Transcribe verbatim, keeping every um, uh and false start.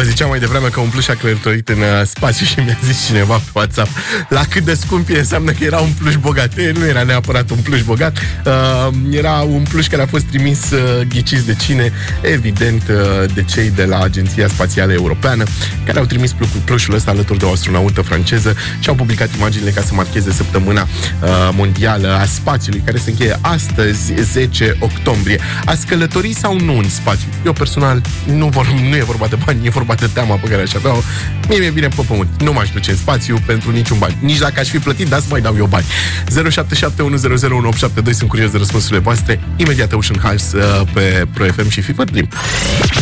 Vă ziceam mai devreme că un pluș a călătorit în uh, spațiu și mi-a zis cineva pe WhatsApp la cât de scump e, înseamnă că era un pluș bogat. E, nu era neapărat un pluș bogat, uh, era un pluș care a fost trimis, uh, ghiciți de cine? Evident, uh, de cei de la Agenția Spațială Europeană, care au trimis plușul ăsta alături de o astronaută franceză și au publicat imaginile ca să marcheze săptămâna uh, mondială a spațiului, care se încheie astăzi, zece octombrie. Ați călători sau nu în spațiu? Eu personal nu, vor, nu e vorba de bani, e vorba de teama pe care aș avea. Mie mi-e bine pe pământ. Nu m-aș duce în spațiu pentru niciun bani. Nici dacă aș fi plătit, dar să mai dau eu bani. zero șapte șapte unu zero zero unu opt șapte doi, sunt curios de răspunsurile voastre. Imediat Ocean House uh, pe Pro F M și Fever Dream.